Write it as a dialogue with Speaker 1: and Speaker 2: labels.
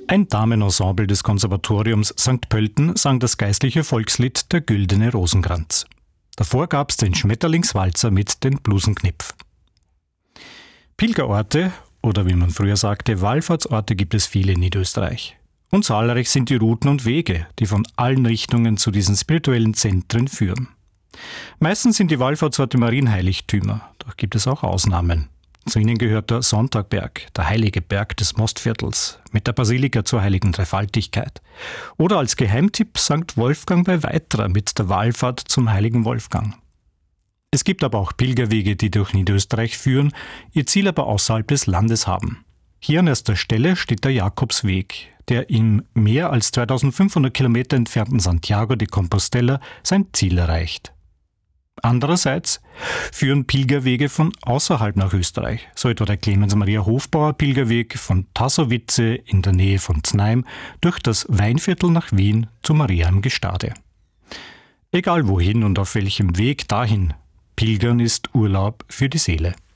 Speaker 1: Ein Damenensemble des Konservatoriums St. Pölten sang das geistliche Volkslied Der güldene Rosenkranz. Davor gab's den Schmetterlingswalzer mit den Blusenknipf. Pilgerorte, oder wie man früher sagte, Wallfahrtsorte gibt es viele in Niederösterreich. Und zahlreich sind die Routen und Wege, die von allen Richtungen zu diesen spirituellen Zentren führen. Meistens sind die Wallfahrtsorte Marienheiligtümer, doch gibt es auch Ausnahmen. Zu ihnen gehört der Sonntagberg, der heilige Berg des Mostviertels, mit der Basilika zur heiligen Dreifaltigkeit. Oder als Geheimtipp St. Wolfgang bei Weitra mit der Wallfahrt zum heiligen Wolfgang. Es gibt aber auch Pilgerwege, die durch Niederösterreich führen, ihr Ziel aber außerhalb des Landes haben. Hier an erster Stelle steht der Jakobsweg, der im mehr als 2500 Kilometer entfernten Santiago de Compostela sein Ziel erreicht. Andererseits führen Pilgerwege von außerhalb nach Österreich, so etwa der Clemens-Maria-Hofbauer-Pilgerweg von Tassowice in der Nähe von Znaim durch das Weinviertel nach Wien zu Maria im Gestade. Egal wohin und auf welchem Weg dahin, Pilgern ist Urlaub für die Seele.